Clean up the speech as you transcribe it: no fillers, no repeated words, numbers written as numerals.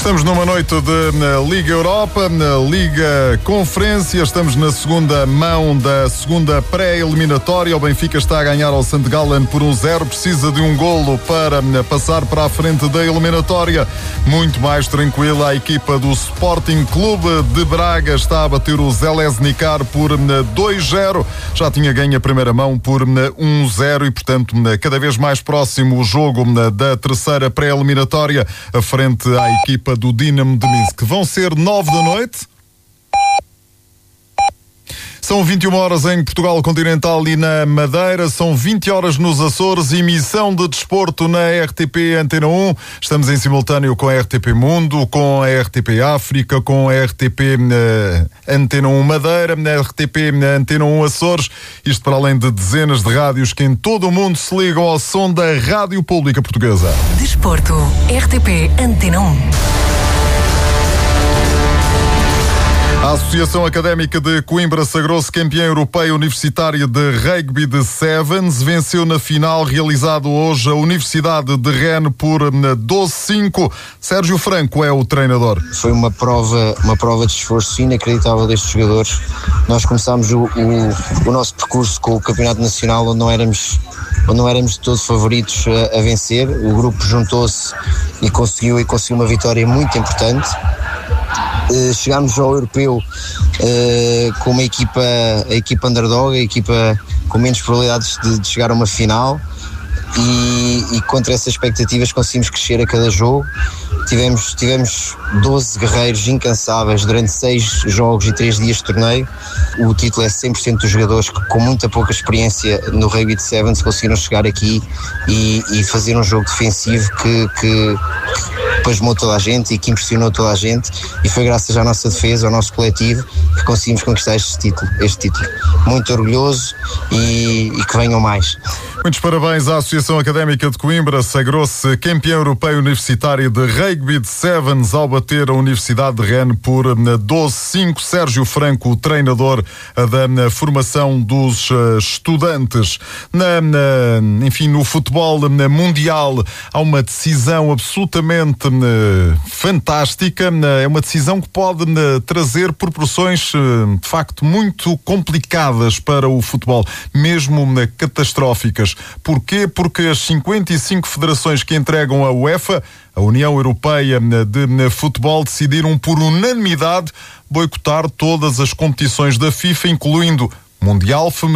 Estamos numa noite de Liga Europa, na Liga Conferência. Estamos na segunda mão da segunda pré-eliminatória. O Benfica está a ganhar ao St. Gallen por 1-0. Precisa de um golo para passar para a frente da eliminatória. Muito mais tranquila a equipa do Sporting Clube de Braga. Está a bater o Željezničar por 2-0. Já tinha ganho a primeira mão por 1-0 e, portanto, cada vez mais próximo o jogo da terceira pré-eliminatória, a frente à equipa do Dinamo de Minsk. Vão ser 9 da noite. São 21 horas em Portugal Continental e na Madeira, são 20 horas nos Açores, emissão de desporto na RTP Antena 1. Estamos em simultâneo com a RTP Mundo, com a RTP África, com a RTP Antena 1 Madeira, na RTP Antena 1 Açores. Isto para além de dezenas de rádios que em todo o mundo se ligam ao som da Rádio Pública Portuguesa. Desporto, RTP Antena 1. A Associação Académica de Coimbra sagrou-se campeã europeia universitária de rugby de Sevens. Venceu na final, realizado hoje, a Universidade de Rennes por 12-5. Sérgio Franco é o treinador. Foi uma prova de esforço inacreditável destes jogadores. Nós começámos o nosso percurso com o Campeonato Nacional, onde não éramos de todo favoritos a vencer. O grupo juntou-se e conseguiu uma vitória muito importante. Chegámos ao europeu com a equipa underdog, a equipa com menos probabilidades de chegar a uma final, e contra essas expectativas conseguimos crescer a cada jogo. Tivemos 12 guerreiros incansáveis durante 6 jogos e 3 dias de torneio. O título é 100% dos jogadores que, com muita pouca experiência no rugby de Sevens, conseguiram chegar aqui e fazer um jogo defensivo que pasmou toda a gente e que impressionou toda a gente, e foi graças à nossa defesa, ao nosso coletivo, que conseguimos conquistar este título. Muito orgulhoso e que venham mais. Muitos parabéns à Associação Académica de Coimbra, sagrou-se campeã europeia universitária de rugby de Sevens ao bater a Universidade de Rennes por 12-5. Sérgio Franco, o treinador da formação dos estudantes. No futebol mundial há uma decisão absolutamente fantástica. É uma decisão que pode trazer proporções de facto muito complicadas para o futebol, mesmo catastróficas. Porquê? Porque as 55 federações que entregam a UEFA, a União Europeia de Futebol, decidiram por unanimidade boicotar todas as competições da FIFA, incluindo Mundial Feminino.